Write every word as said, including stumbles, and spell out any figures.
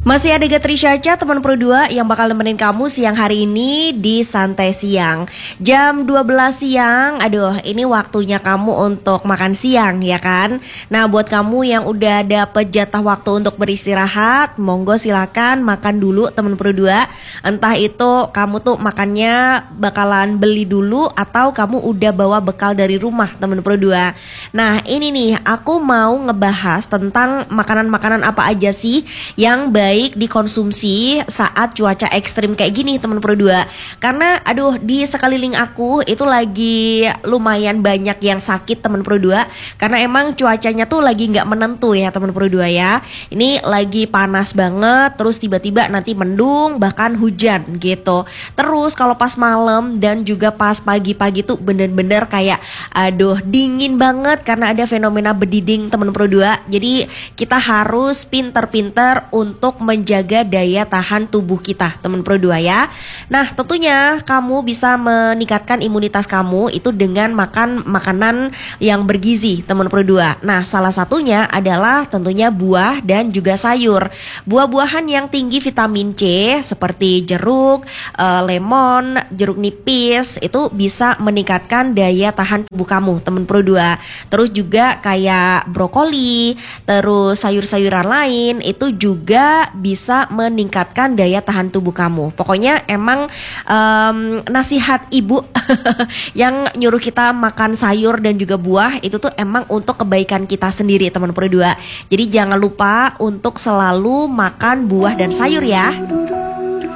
Masih ada Gatri Syaca, teman Pro dua yang bakal nemenin kamu siang hari ini di Santai Siang. Jam dua belas siang, aduh ini waktunya kamu untuk makan siang ya kan. Nah buat kamu yang udah dapet jatah waktu untuk beristirahat, monggo silakan makan dulu teman Pro dua. Entah itu kamu tuh makannya bakalan beli dulu atau kamu udah bawa bekal dari rumah teman Pro dua. Nah ini nih aku mau ngebahas tentang makanan-makanan apa aja sih yang baik baik dikonsumsi saat cuaca ekstrim kayak gini teman Pro dua. Karena aduh di sekeliling aku itu lagi lumayan banyak yang sakit teman Pro dua. Karena emang cuacanya tuh lagi gak menentu ya teman Pro dua ya. Ini lagi panas banget, terus tiba-tiba nanti mendung bahkan hujan gitu. Terus kalau pas malam dan juga pas pagi-pagi tuh bener-bener kayak aduh dingin banget karena ada fenomena bediding teman Pro dua. Jadi kita harus pinter-pinter untuk menjaga daya tahan tubuh kita teman Pro dua ya. Nah tentunya kamu bisa meningkatkan imunitas kamu itu dengan makan makanan yang bergizi teman Pro dua. Nah salah satunya adalah tentunya buah dan juga sayur. Buah-buahan yang tinggi vitamin C seperti jeruk, uh, lemon, jeruk nipis itu bisa meningkatkan daya tahan tubuh kamu teman Pro dua. Terus juga kayak brokoli, terus sayur-sayuran lain itu juga bisa meningkatkan daya tahan tubuh kamu. Pokoknya emang um, nasihat ibu yang nyuruh kita makan sayur dan juga buah itu tuh emang untuk kebaikan kita sendiri teman Pro dua. Jadi jangan lupa untuk selalu makan buah dan sayur ya.